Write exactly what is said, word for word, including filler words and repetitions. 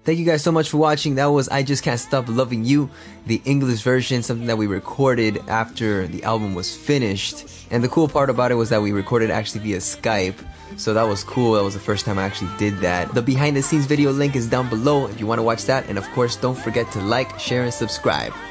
Thank you guys so much for watching. That was I Just Can't Stop Loving You, the English version, something that we recorded after the album was finished. And the cool part about it was that we recorded actually via Skype. So that was cool. That was the first time I actually did that. The behind the scenes video link is down below if you want to watch that. And of course, don't forget to like, share, and subscribe.